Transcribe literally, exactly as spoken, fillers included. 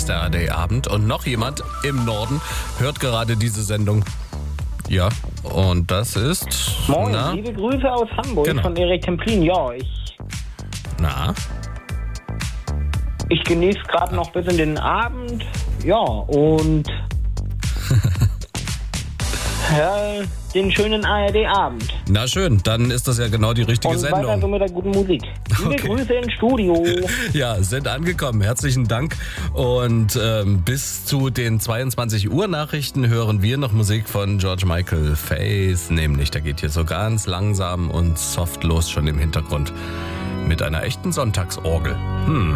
ist der A R D-Abend. Und noch jemand im Norden hört gerade diese Sendung. Ja, und das ist... Moin, na? liebe Grüße aus Hamburg Genau. von Erik Templin. Ja, ich, Na? ich genieße gerade noch bis in den Abend. Ja, und ja, den schönen A R D-Abend. Na schön, dann ist das ja genau die richtige Und weiter so Sendung. mit der guten Musik. Liebe Okay. Grüße ins Studio. Ja, sind angekommen. Herzlichen Dank. Und ähm, bis zu den zweiundzwanzig Uhr Nachrichten hören wir noch Musik von George Michael Faith. Nämlich, da geht hier so ganz langsam und soft los schon im Hintergrund. Mit einer echten Sonntagsorgel. Hm.